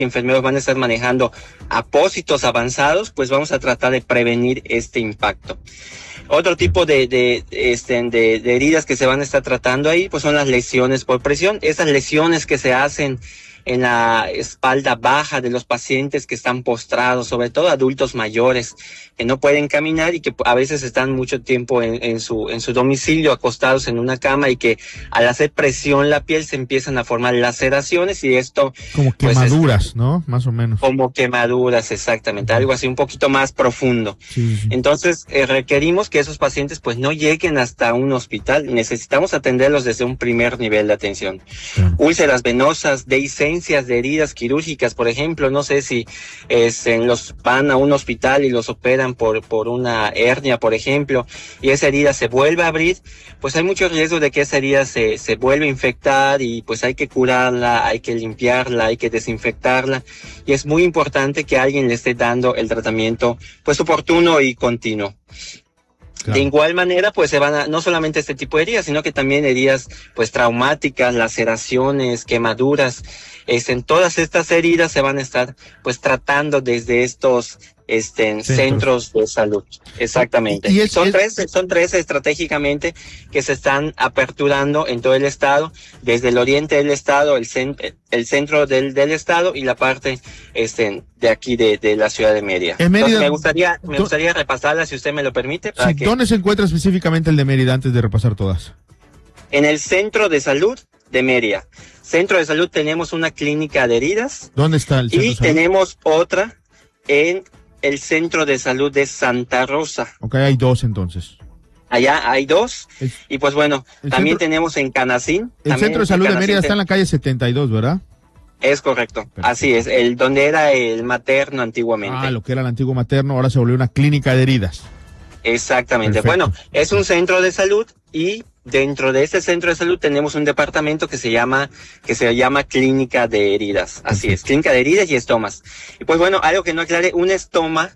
enfermeros van a estar manejando apósitos avanzados, pues vamos a tratar de prevenir este impacto. Otro tipo de heridas que se van a estar tratando ahí, pues son las lesiones por presión. Esas lesiones que se hacen en la espalda baja de los pacientes que están postrados, sobre todo adultos mayores que no pueden caminar y que a veces están mucho tiempo en su domicilio acostados en una cama, y que al hacer presión la piel se empiezan a formar laceraciones, y esto como quemaduras, ¿no? Más o menos. Como quemaduras, exactamente, algo así un poquito más profundo. Sí. Entonces requerimos que esos pacientes pues no lleguen hasta un hospital. Necesitamos atenderlos desde un primer nivel de atención. Úlceras venosas, dehiscencias de heridas quirúrgicas, por ejemplo, no sé si los van a un hospital y los operan por una hernia, por ejemplo, y esa herida se vuelve a abrir, pues hay mucho riesgo de que esa herida se vuelva a infectar, y pues hay que curarla, hay que limpiarla, hay que desinfectarla, y es muy importante que alguien le esté dando el tratamiento pues oportuno y continuo. Claro. De igual manera, pues se van a, no solamente este tipo de heridas, sino que también heridas pues traumáticas, laceraciones, quemaduras. En todas estas heridas se van a estar pues tratando desde estos centros de salud. Exactamente. Son tres estratégicamente que se están aperturando en todo el estado, desde el oriente del estado, el centro del estado y la parte de aquí de la ciudad de Mérida. Mérida. Entonces me gustaría repasarlas, si usted me lo permite. Sí, ¿dónde se encuentra específicamente el de Mérida antes de repasar todas? En el centro de salud de Mérida. Centro de salud tenemos una clínica de heridas. ¿Dónde está el centro de salud? Y tenemos otra en el centro de salud de Santa Rosa. Ok, hay dos entonces. Allá hay dos. Y pues bueno, también tenemos en Canacín. El centro de salud de Mérida está en la calle 72, ¿verdad? Es correcto. Perfecto. Así es, donde era el materno antiguamente. Ah, lo que era el antiguo materno, ahora se volvió una clínica de heridas. Exactamente. Perfecto. Bueno, es un centro de salud, y dentro de este centro de salud tenemos un departamento que se llama clínica de heridas. Así es, clínica de heridas y estomas. Y pues bueno, algo que no aclaré, un estoma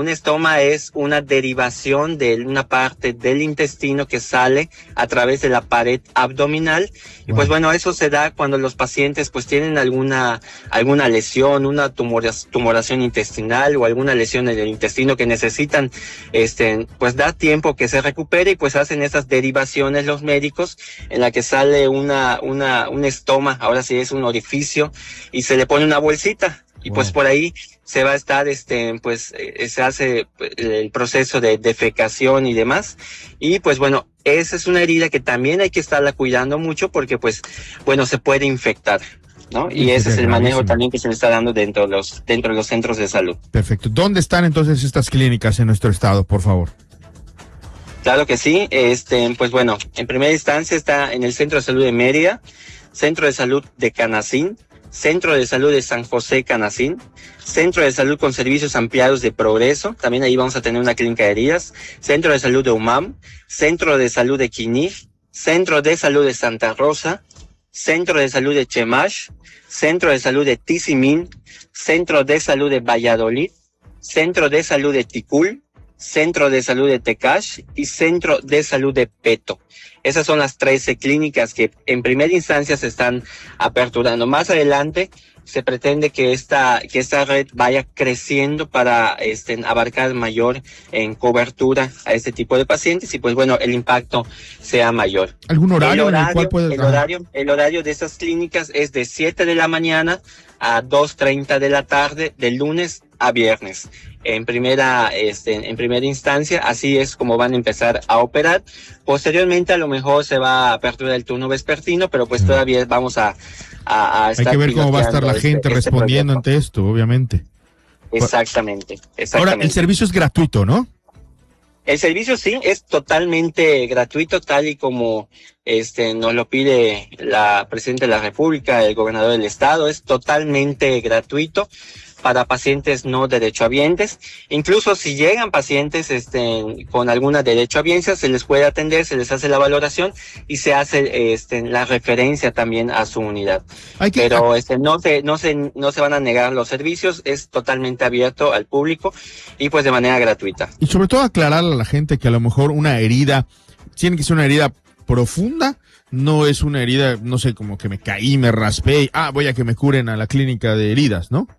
es una derivación de una parte del intestino que sale a través de la pared abdominal. Y pues bueno, eso se da cuando los pacientes pues tienen alguna lesión, una tumoración intestinal o alguna lesión en el intestino que necesitan pues dar tiempo que se recupere, y pues hacen esas derivaciones los médicos, en la que sale un estoma, ahora sí es un orificio, y se le pone una bolsita, y pues por ahí se va a estar, se hace el proceso de defecación y demás, y pues bueno, esa es una herida que también hay que estarla cuidando mucho, porque pues bueno, se puede infectar, ¿no? Y ese es el manejo también que se le está dando dentro de los centros de salud. Perfecto. ¿Dónde están entonces estas clínicas en nuestro estado, por favor? Claro que sí, pues bueno, en primera instancia está en el Centro de Salud de Mérida, Centro de Salud de Canacín, Centro de Salud de San José Canacín, Centro de Salud con Servicios Ampliados de Progreso, también ahí vamos a tener una clínica de heridas, Centro de Salud de UMAM, Centro de Salud de Quinij, Centro de Salud de Santa Rosa, Centro de Salud de Chemash, Centro de Salud de Tizimín, Centro de Salud de Valladolid, Centro de Salud de Ticul, Centro de Salud de Tecash y Centro de Salud de Peto. Esas son las 13 clínicas que en primera instancia se están aperturando. Más adelante se pretende que esta red vaya creciendo para abarcar mayor en cobertura a este tipo de pacientes, y pues bueno, el impacto sea mayor. ¿Algún horario en el cual puede... El horario de estas clínicas es de 7 de la mañana a 2:30 de la tarde, de lunes a viernes. En primera instancia, así es como van a empezar a operar. Posteriormente, a lo mejor se va a aperturar el turno vespertino, pero pues todavía vamos a estar. Hay que ver cómo va a estar la gente respondiendo ante esto, obviamente. Exactamente. Ahora, el servicio es gratuito, ¿no? El servicio sí es totalmente gratuito, tal y como nos lo pide la Presidenta de la República, el gobernador del estado. Es totalmente gratuito para pacientes no derechohabientes. Incluso si llegan pacientes con alguna derechohabiencia, se les puede atender, se les hace la valoración y se hace la referencia también a su unidad. Pero no se van a negar los servicios, es totalmente abierto al público y pues de manera gratuita. Y sobre todo aclararle a la gente que a lo mejor una herida tiene que ser una herida profunda, no es una herida, no sé, como que me caí, me raspé, voy a que me curen a la clínica de heridas, ¿no?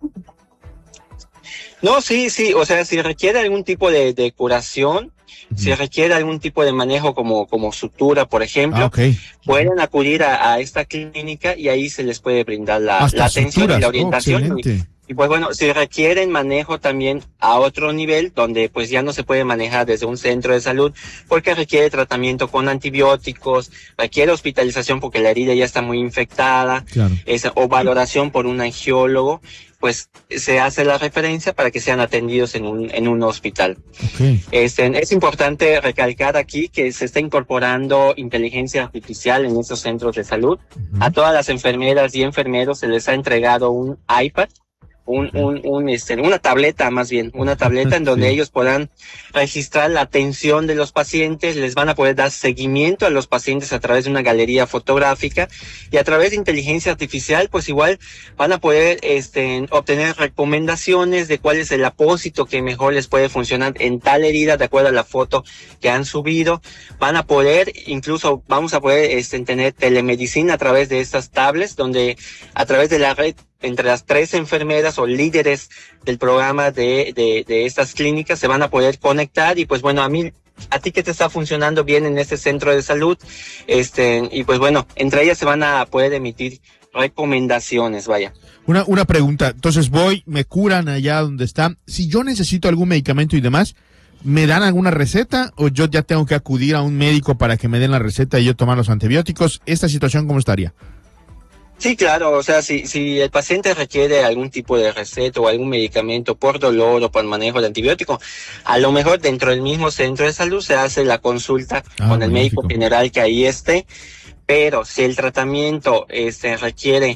No, sí, o sea, si requiere algún tipo de curación, si requiere algún tipo de manejo como sutura, por ejemplo, pueden acudir a esta clínica y ahí se les puede brindar la atención suturas, y la orientación. Y pues bueno, si requieren manejo también a otro nivel, donde pues ya no se puede manejar desde un centro de salud, porque requiere tratamiento con antibióticos, requiere hospitalización porque la herida ya está muy infectada, o valoración por un angiólogo, pues se hace la referencia para que sean atendidos en un hospital. Es importante recalcar aquí que se está incorporando inteligencia artificial en estos centros de salud. A todas las enfermeras y enfermeros se les ha entregado un iPad, una tableta en donde ellos puedan registrar la atención de los pacientes, les van a poder dar seguimiento a los pacientes a través de una galería fotográfica, y a través de inteligencia artificial pues igual van a poder obtener recomendaciones de cuál es el apósito que mejor les puede funcionar en tal herida de acuerdo a la foto que han subido. Van a poder, incluso vamos a poder tener telemedicina a través de estas tablets, donde a través de la red entre las 3 enfermeras o líderes del programa de estas clínicas se van a poder conectar, y pues bueno, a ti que te está funcionando bien en este centro de salud, y pues bueno, entre ellas se van a poder emitir recomendaciones, vaya. Una pregunta, entonces me curan allá donde está, si yo necesito algún medicamento y demás, ¿me dan alguna receta o yo ya tengo que acudir a un médico para que me den la receta y yo tomar los antibióticos? ¿Esta situación cómo estaría? Sí, claro, o sea, si el paciente requiere algún tipo de receta o algún medicamento por dolor o por manejo de antibiótico, a lo mejor dentro del mismo centro de salud se hace la consulta con el médico general que ahí esté, pero si el tratamiento requiere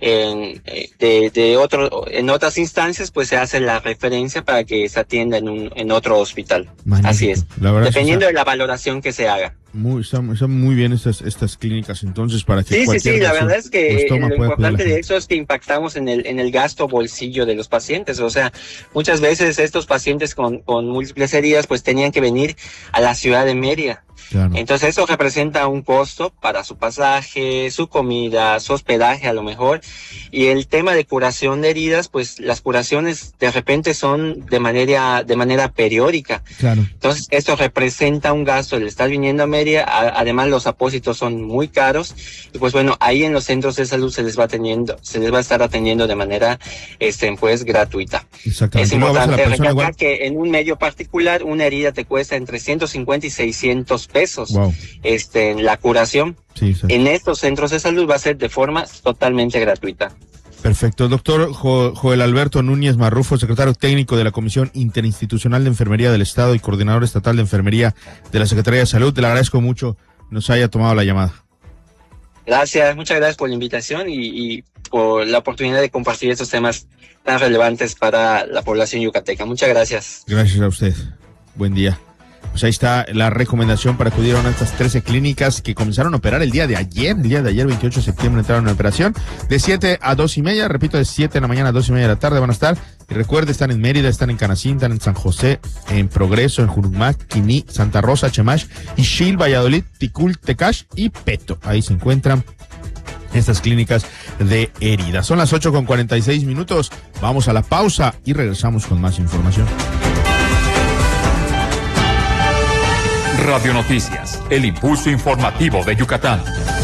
en otras instancias, pues se hace la referencia para que se atienda en otro hospital. Magnífico. Así es, dependiendo de la valoración que se haga. Están muy bien estas clínicas entonces para que sí, la verdad es que lo importante de eso es que impactamos en el gasto bolsillo de los pacientes. O sea, muchas veces estos pacientes con múltiples heridas pues tenían que venir a la ciudad de Mérida. Claro. Entonces eso representa un costo para su pasaje, su comida, su hospedaje a lo mejor, y el tema de curación de heridas, pues las curaciones de repente son de manera periódica. Claro. Entonces esto representa un gasto, el estar viniendo a Mérida, además los apósitos son muy caros, y pues bueno, ahí en los centros de salud se les va a estar atendiendo de manera pues gratuita. Es importante recalcar que en un medio particular una herida te cuesta entre 150 y 600 pesos. Wow. La curación en estos centros de salud va a ser de forma totalmente gratuita. Perfecto. Doctor Joel Alberto Núñez Marrufo, secretario técnico de la Comisión Interinstitucional de Enfermería del Estado y coordinador estatal de Enfermería de la Secretaría de Salud, te le agradezco mucho nos haya tomado la llamada. Muchas gracias por la invitación y por la oportunidad de compartir estos temas tan relevantes para la población yucateca. Muchas gracias. Gracias a usted. Buen día. Pues ahí está la recomendación para acudir a una de estas 13 clínicas que comenzaron a operar el día de ayer, 28 de septiembre entraron en operación, de 7 a 2:30, repito, de 7 de la mañana a 2:30 de la tarde van a estar, y recuerde, están en Mérida, están en Canacín, están en San José, en Progreso, en Jurumac, Quiní, Santa Rosa, Chemash, Ixil, Valladolid, Ticul, Tecash y Peto, ahí se encuentran estas clínicas de heridas. Son las 8:46, vamos a la pausa y regresamos con más información. Radio Noticias, el impulso informativo de Yucatán.